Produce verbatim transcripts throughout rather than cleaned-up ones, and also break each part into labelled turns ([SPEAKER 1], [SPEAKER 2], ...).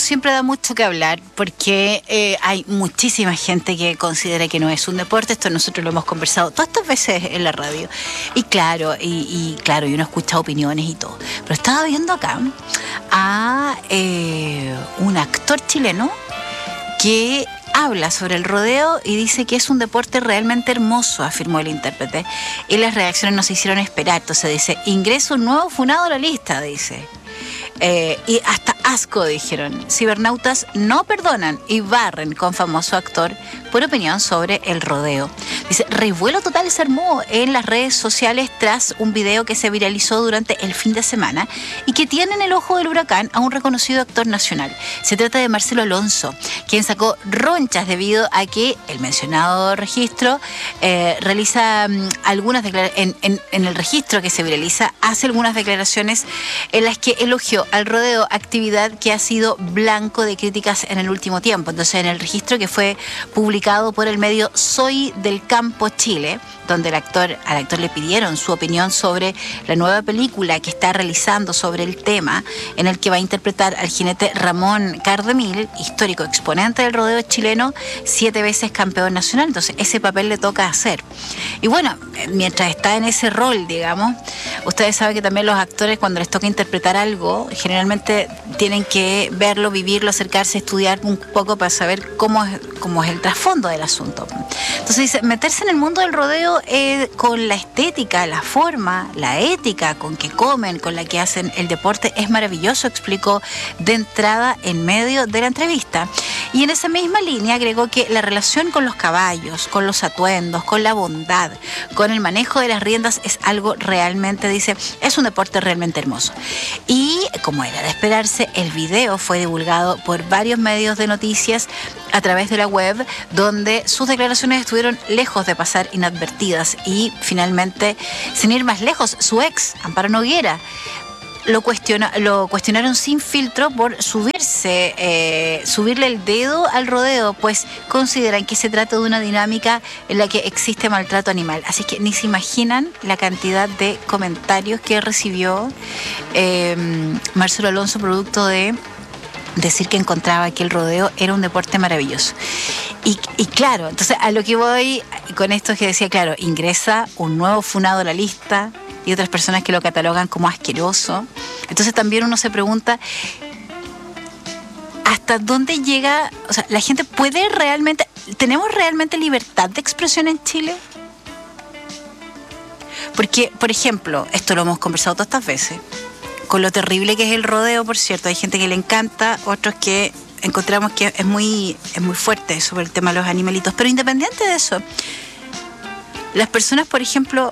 [SPEAKER 1] siempre da mucho que hablar porque eh, hay muchísima gente que considera que no es un deporte. Esto nosotros lo hemos conversado todas estas veces en la radio. Y claro, y, y claro, y uno escucha opiniones y todo. Pero estaba viendo acá a eh, un actor chileno que habla sobre el rodeo y dice que es un deporte realmente hermoso, afirmó el intérprete. Y las reacciones no se hicieron esperar. Entonces dice, ingreso un nuevo funado a la lista, dice. Eh, y hasta asco, dijeron. Cibernautas no perdonan y barren con famoso actor por opinión sobre el rodeo. Dice, revuelo total se armó en las redes sociales tras un video que se viralizó durante el fin de semana y que tiene en el ojo del huracán a un reconocido actor nacional. Se trata de Marcelo Alonso, quien sacó ronchas debido a que el mencionado registro eh, realiza um, algunas declaraciones, en, en, en el registro que se viraliza, hace algunas declaraciones en las que elogió al rodeo, actividad que ha sido blanco de críticas en el último tiempo. Entonces, en el registro que fue publicado por el medio Soy del Campo Chile, donde el actor, al actor le pidieron su opinión sobre la nueva película que está realizando sobre el tema, en el que va a interpretar al jinete Ramón Cardemil, histórico exponente del rodeo chileno, siete veces campeón nacional. Entonces, ese papel le toca hacer. Y bueno, mientras está en ese rol, digamos, ustedes saben que también los actores, cuando les toca interpretar algo, generalmente tienen que verlo, vivirlo, acercarse, estudiar un poco para saber cómo es, cómo es el trasfondo del asunto. Entonces dice, meterse en el mundo del rodeo eh, con la estética, la forma, la ética con que comen, con la que hacen el deporte, es maravilloso, explicó de entrada en medio de la entrevista. Y en esa misma línea agregó que la relación con los caballos, con los atuendos, con la bondad, con el manejo de las riendas es algo realmente, dice, es un deporte realmente hermoso. Y como era de esperarse, el video fue divulgado por varios medios de noticias a través de la web, donde sus declaraciones estuvieron lejos de pasar inadvertidas. Y finalmente, sin ir más lejos, su ex, Amparo Noguera, Lo, cuestiona, lo cuestionaron sin filtro por subirse, eh, subirle el dedo al rodeo, pues consideran que se trata de una dinámica en la que existe maltrato animal. Así que ni se imaginan la cantidad de comentarios que recibió eh, Marcelo Alonso, producto de decir que encontraba que el rodeo era un deporte maravilloso. Y, y claro, entonces a lo que voy con esto es que decía, claro, ingresa un nuevo funado a la lista y otras personas que lo catalogan como asqueroso. Entonces también uno se pregunta hasta dónde llega, o sea, la gente puede realmente, ¿tenemos realmente libertad de expresión en Chile? Porque, por ejemplo, esto lo hemos conversado todas estas veces, con lo terrible que es el rodeo, por cierto, hay gente que le encanta, otros que encontramos que es muy, es muy fuerte sobre el tema de los animalitos, pero independiente de eso, las personas, por ejemplo,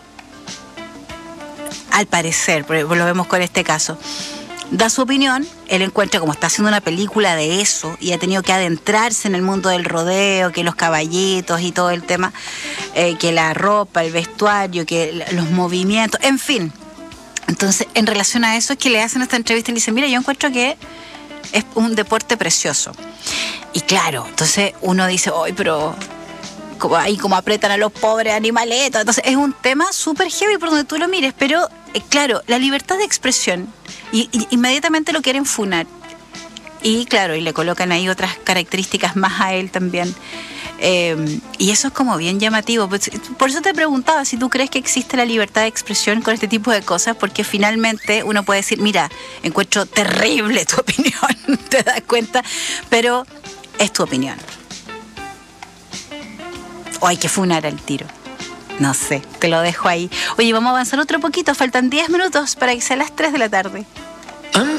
[SPEAKER 1] al parecer, lo vemos con este caso, da su opinión, él encuentra, como está haciendo una película de eso y ha tenido que adentrarse en el mundo del rodeo, que los caballitos y todo el tema, eh, que la ropa, el vestuario, que los movimientos, en fin. Entonces, en relación a eso es que le hacen esta entrevista y le dicen, mira, yo encuentro que es un deporte precioso. Y claro, entonces uno dice, ay, pero como ahí como apretan a los pobres animaletos. Entonces es un tema súper heavy por donde tú lo mires, pero eh, claro, la libertad de expresión, y, y inmediatamente lo quieren funar. Y claro, y le colocan ahí otras características más a él también. Eh, y eso es como bien llamativo. Por eso te preguntaba si tú crees que existe la libertad de expresión con este tipo de cosas, porque finalmente uno puede decir, mira, encuentro terrible tu opinión, te das cuenta, pero es tu opinión. O hay que funar al tiro. No sé, te lo dejo ahí. Oye, vamos a avanzar otro poquito, faltan diez minutos para que sea las tres de la tarde.